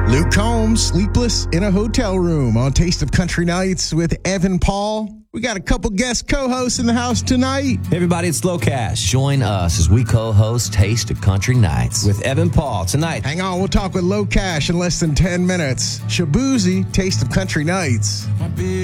Luke Combs, sleepless in a hotel room on Taste of Country Nights with Evan Paul. We got a couple guest co-hosts in the house tonight. Hey everybody, it's Slow Cash. Join us as we co-host Taste of Country Nights with Evan Paul tonight. Hang on, we'll talk with Low Cash in less than 10 minutes. Shabuzi, Taste of Country Nights.